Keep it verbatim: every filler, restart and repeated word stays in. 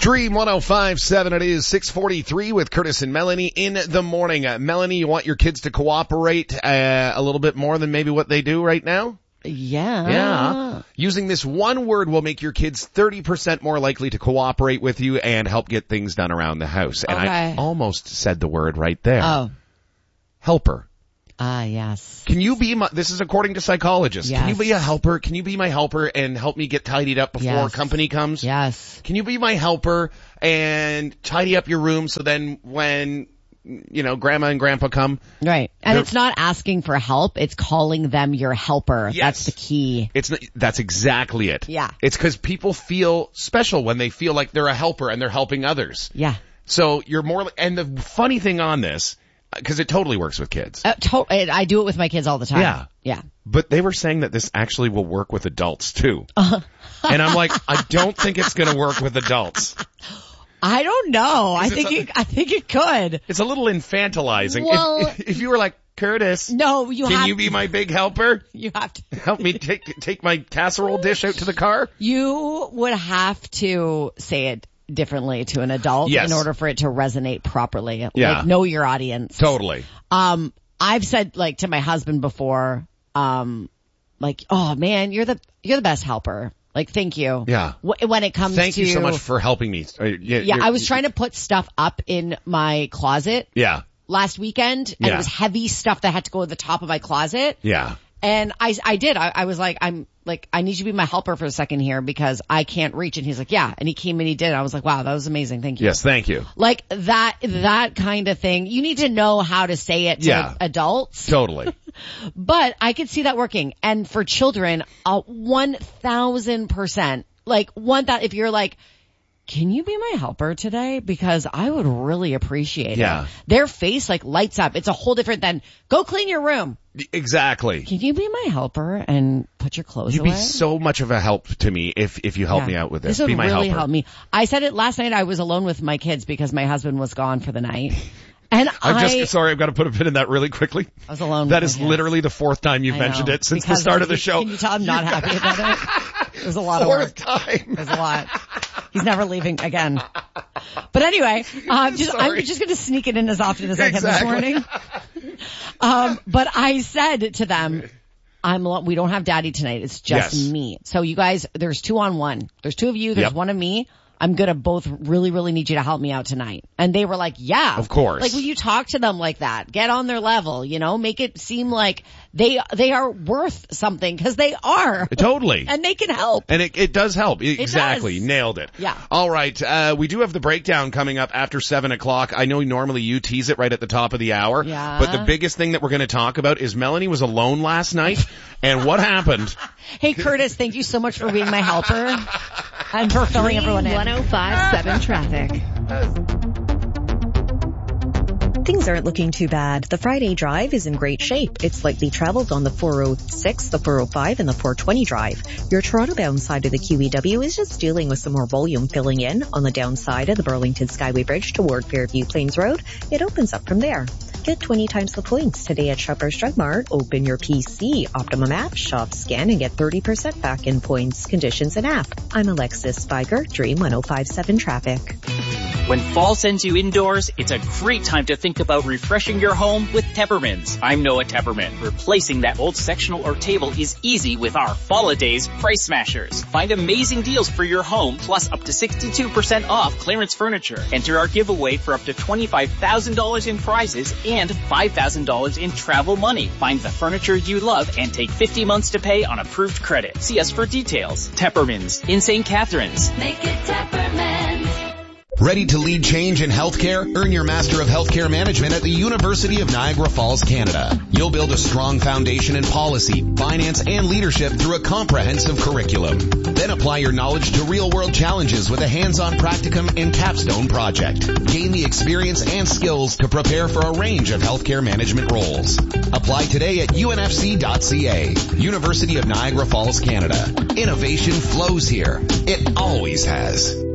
Dream one oh five point seven, it is six forty-three with Curtis and Melanie in the morning. Uh, Melanie, you want your kids to cooperate uh, a little bit more than maybe what they do right now? Yeah. Yeah. Using this one word will make your kids thirty percent more likely to cooperate with you and help get things done around the house. And Okay. I almost said the word right there. Oh. Helper. Ah, yes. Can you be my, this is according to psychologists. Yes. Can you be a helper? Can you be my helper and help me get tidied up before Yes. company comes? Yes. Can you be my helper and tidy up your room so then when, you know, grandma and grandpa come? Right. And They're- it's not asking for help. It's calling them your helper. Yes. That's the key. It's not, that's exactly it. Yeah. It's because people feel special when they feel like they're a helper and they're helping others. Yeah. So you're more, and the funny thing on this, because it totally works with kids. Uh, to- I do it with my kids all the time. Yeah. Yeah. But they were saying that this actually will work with adults too. Uh-huh. And I'm like, I don't think it's going to work with adults. I don't know. I Is it think so- it, I think it could. It's a little infantilizing. Well- if, if you were like, Curtis, No, you can have you be to, my big helper? you have to, Help me take take my casserole dish out to the car? you would have to say it differently to an adult Yes. in order for it to resonate properly. Yeah. Like, know your audience. Totally. Um, I've said like to my husband before, um, like, oh man, you're the, you're the best helper. Like, thank you. Yeah. Wh- When it comes Thank to. you so much for helping me. Uh, Yeah, Yeah, you're- I was trying to put stuff up in my closet Yeah, last weekend and Yeah. it was heavy stuff that had to go at the top of my closet. yeah. And I, I did. I, I was like, I'm like, I need you to be my helper for a second here because I can't reach. And he's like, yeah. And he came and he did. I was like, wow, that was amazing. Thank you. Yes, thank you. Like that, that kind of thing. You need to know how to say it to Yeah. adults. Totally. But I could see that working. And for children, uh, one thousand percent. Like one that if you're like, can you be my helper today? Because I would really appreciate Yeah. it. Their face like lights up. It's a whole different than go clean your room. Exactly. Can you be my helper and put your clothes You'd away? be so much of a help to me if if you help Yeah. me out with this. This would be my really helper. help me. I said it last night. I was alone with my kids because my husband was gone for the night. And I'm I, just sorry. I've got to put a pin in that really quickly. I was alone. That with is my kids. literally the fourth time you've I mentioned know. it since Because the start of the you- show. Can you tell I'm not happy about it? It was a lot of Fourth work. time. It was a lot. He's never leaving again. But anyway, um, just, I'm Sorry. just going to sneak it in as often as I can Exactly. this morning. Um, but I said to them, I'm, lo- we don't have daddy tonight. It's just Yes. me. So you guys, there's two on one. There's two of you. There's Yep. one of me. I'm gonna both really, really need you to help me out tonight. And they were like, yeah. Of course. Like when you talk to them like that, get on their level, you know, make it seem like they, they are worth something because they are. Totally. And they can help. And it, it does help. Exactly. does. Nailed it. Yeah. All right. Uh, we do have the breakdown coming up after seven o'clock. I know normally you tease it right at the top of the hour. Yeah. But the biggest thing that we're going to talk about is Melanie was alone last night. And what happened? Hey Curtis, thank you so much for being my helper and for filling everyone in. one oh five point seven traffic. Things aren't looking too bad. The Friday drive is in great shape. It's slightly traveled on the four oh six, the four oh five, and the four twenty drive. Your Toronto-bound side of the Q E W is just dealing with some more volume filling in. On the downside of the Burlington Skyway Bridge toward Fairview Plains Road, it opens up from there. Get twenty times the points today at Shoppers Drug Mart. Open your P C, Optimum app, shop, scan, and get thirty percent back in points, conditions, and app. I'm Alexis Spiker, Dream one oh five point seven Traffic. When fall sends you indoors, it's a great time to think about refreshing your home with Teppermans. I'm Noah Tepperman. Replacing that old sectional or table is easy with our Holidays Price Smashers. Find amazing deals for your home, plus up to sixty-two percent off clearance furniture. Enter our giveaway for up to twenty-five thousand dollars in prizes and five thousand dollars in travel money. Find the furniture you love and take fifty months to pay on approved credit. See us for details. Teppermans in Saint Catharines. Make it Teppermans. Ready to lead change in healthcare? Earn your Master of Healthcare Management at the University of Niagara Falls, Canada. You'll build a strong foundation in policy, finance, and leadership through a comprehensive curriculum. Then apply your knowledge to real-world challenges with a hands-on practicum and capstone project. Gain the experience and skills to prepare for a range of healthcare management roles. Apply today at U N F C dot C A. University of Niagara Falls, Canada. Innovation flows here. It always has.